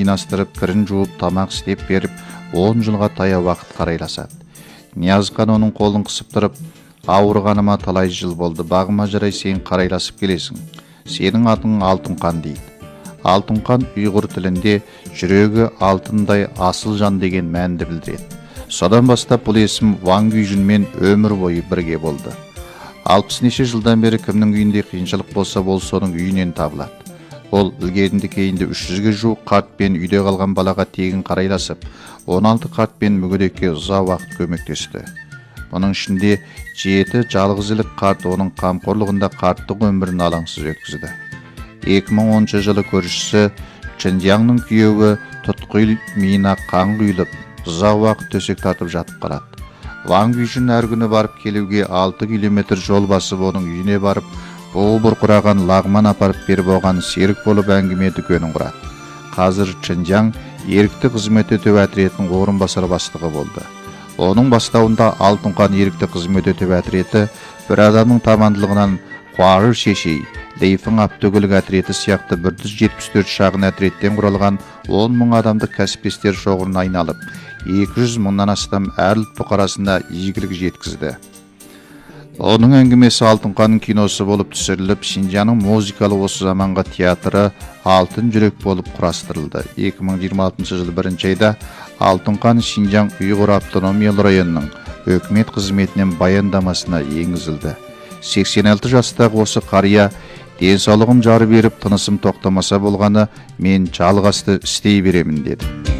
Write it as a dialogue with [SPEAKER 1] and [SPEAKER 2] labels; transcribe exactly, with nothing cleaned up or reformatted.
[SPEAKER 1] ойнастырып, кірін жуып, тамақ істеп беріп, он жылға таяу уақыт қарайласады. Ниязхан оның қолын қысып тұрып, ауырғаныма талай жыл болды, бағыма жарай сен қарайласып келесің. Сенің атың Алтынқан дейді. Алтынқан ұйғыр тілінде жүрегі алтындай асыл жан деген мәнді білдіреді. Содан бастап бұл есім Ван Гүйжінмен өмір бойы бірге болды. алпыс неше жылдан бері кімнің үйінде қиыншылық болса бол соның үйінен табылады. Ол ілгерінде кейінде үш жүзге жуық қартпен үйде қалған балаға тегін қарайласып, он алты қартпен мүгедекке ұзақ уақыт көмектесті. Оның ішінде жеті жалғыз ілік қарт оның қамқорлығында қарттық өмірін алаңсыз өткізді. екі мың оныншы жылы көршісі Чинжаңның күйеуі тұтқиыл миына қан құйылып, ұзақ уақыт төсек тартып жатып қалады. Ван Гүйжін әр күні барып келуге алты километр жол басып, оның үйіне барып, бұл бұрқыраған лағман апарып беріп оған серік болып әңгіме дүкенін құрады. Қазір Чинжаң ерікті қызмет ету әтіретінің орынбасар бастығы болды. Оның бастауында Алтынқан ерікті қызмет ету әтіреті бір адамның табандылығынан Қуарыр Шешей, Лейфің Аптөгілік әтіреті сияқты бір жүз жетпіс төрт шағын әтіреттен құралған он мың адамдық кәсіпкерлер шоғырына айналып, екі жүз мыңнан астам әр ұлт бұқарасына игілік жеткізді. Оның әңгімесі Алтынқанның киносы болып түсіріліп, Шинжаңның музыкалы осы заманға театры Алтын жүрек болып құрастырылды. екі мың жиырма алтыншы жылы бірінші айда Алтынқан Шинжаң ұйғыр автономиялы районының өкімет қызметінен баяндамасына енгізілді. сексен алты жастағы осы қария денсаулығым жары беріп, тынысым тоқтамаса болғаны, мен жалғасты істей беремін деді.